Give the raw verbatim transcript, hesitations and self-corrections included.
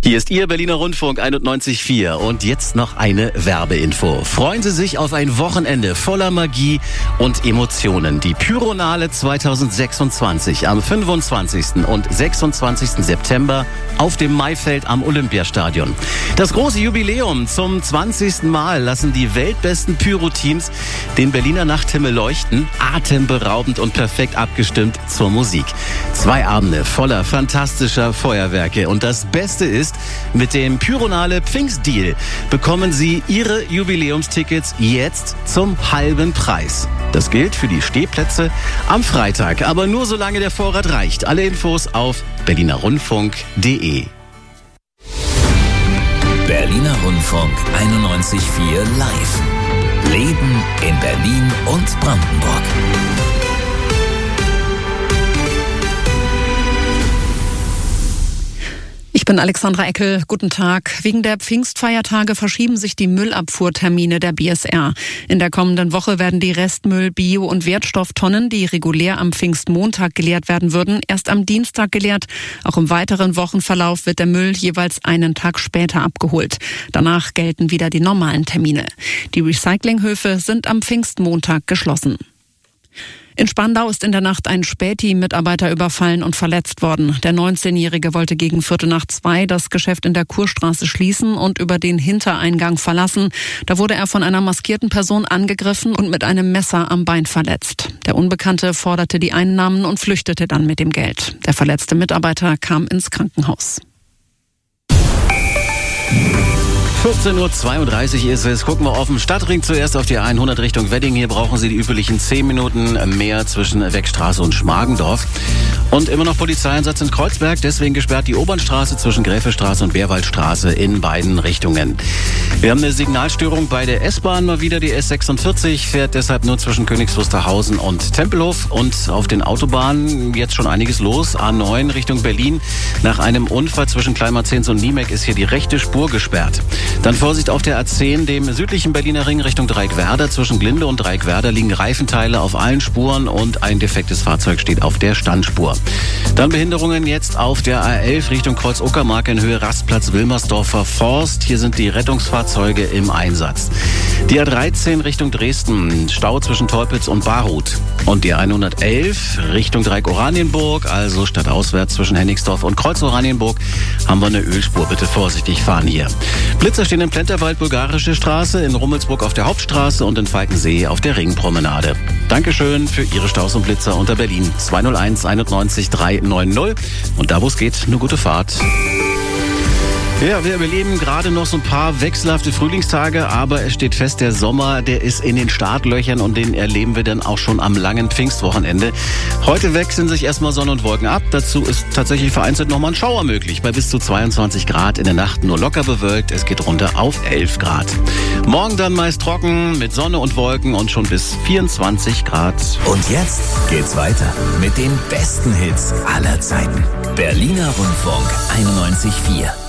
Hier ist Ihr Berliner Rundfunk einundneunzig Komma vier und jetzt noch eine Werbeinfo. Freuen Sie sich auf ein Wochenende voller Magie und Emotionen. Die Pyronale zweitausendsechsundzwanzig am fünfundzwanzigsten und sechsundzwanzigsten September auf dem Maifeld am Olympiastadion. Das große Jubiläum. Zum zwanzigsten Mal lassen die weltbesten Pyro-Teams den Berliner Nachthimmel leuchten. Atemberaubend und perfekt abgestimmt zur Musik. Zwei Abende voller fantastischer Feuerwerke. Und das Beste ist, mit dem Pyronale Pfingstdeal bekommen Sie Ihre Jubiläumstickets jetzt zum halben Preis. Das gilt für die Stehplätze am Freitag, aber nur solange der Vorrat reicht. Alle Infos auf berliner rundfunk punkt de. Berliner Rundfunk einundneunzig Komma vier live. Leben in Berlin und Brandenburg. Ich bin Alexandra Eckel. Guten Tag. Wegen der Pfingstfeiertage verschieben sich die Müllabfuhrtermine der B S R. In der kommenden Woche werden die Restmüll-, Bio- und Wertstofftonnen, die regulär am Pfingstmontag geleert werden würden, erst am Dienstag geleert. Auch im weiteren Wochenverlauf wird der Müll jeweils einen Tag später abgeholt. Danach gelten wieder die normalen Termine. Die Recyclinghöfe sind am Pfingstmontag geschlossen. In Spandau ist in der Nacht ein Späti-Mitarbeiter überfallen und verletzt worden. Der neunzehnjährige wollte gegen Viertel nach zwei das Geschäft in der Kurstraße schließen und über den Hintereingang verlassen. Da wurde er von einer maskierten Person angegriffen und mit einem Messer am Bein verletzt. Der Unbekannte forderte die Einnahmen und flüchtete dann mit dem Geld. Der verletzte Mitarbeiter kam ins Krankenhaus. vierzehn Uhr zweiunddreißig ist es. Gucken wir auf den Stadtring zuerst auf die hundert Richtung Wedding. Hier brauchen Sie die üblichen zehn Minuten mehr zwischen Weckstraße und Schmargendorf. Und immer noch Polizeieinsatz in Kreuzberg. Deswegen gesperrt die Obernstraße zwischen Gräfestraße und Bärwaldstraße in beiden Richtungen. Wir haben eine Signalstörung bei der S-Bahn. Mal wieder die S sechsundvierzig fährt deshalb nur zwischen Königs Wusterhausen und Tempelhof. Und auf den Autobahnen jetzt schon einiges los. A neun Richtung Berlin. Nach einem Unfall zwischen Kleinmarzens und Niemek ist hier die rechte Spur gesperrt. Dann Vorsicht auf der A zehn, dem südlichen Berliner Ring Richtung Dreieckwerder. Zwischen Glinde und Dreieckwerder liegen Reifenteile auf allen Spuren und ein defektes Fahrzeug steht auf der Standspur. Dann Behinderungen jetzt auf der A elf Richtung Kreuz-Uckermark in Höhe Rastplatz Wilmersdorfer Forst. Hier sind die Rettungsfahrzeuge im Einsatz. Die A dreizehn Richtung Dresden, Stau zwischen Teupitz und Barut. Und die hundertelf Richtung Dreieck Oranienburg, also stadtauswärts zwischen Hennigsdorf und Kreuz Oranienburg, haben wir eine Ölspur. Bitte vorsichtig fahren hier. Blitzer stehen in Plenterwald, Bulgarische Straße, in Rummelsburg auf der Hauptstraße und in Falkensee auf der Ringpromenade. Dankeschön für Ihre Staus und Blitzer unter Berlin. zwei null eins einundneunzig dreihundertneunzig. Und da, wo es geht, eine gute Fahrt. Ja, wir erleben gerade noch so ein paar wechselhafte Frühlingstage, aber es steht fest, der Sommer, der ist in den Startlöchern und den erleben wir dann auch schon am langen Pfingstwochenende. Heute wechseln sich erstmal Sonne und Wolken ab. Dazu ist tatsächlich vereinzelt nochmal ein Schauer möglich. Bei bis zu zweiundzwanzig Grad, in der Nacht nur locker bewölkt. Es geht runter auf elf Grad. Morgen dann meist trocken mit Sonne und Wolken und schon bis vierundzwanzig Grad. Und jetzt geht's weiter mit den besten Hits aller Zeiten. Berliner Rundfunk einundneunzig Komma vier.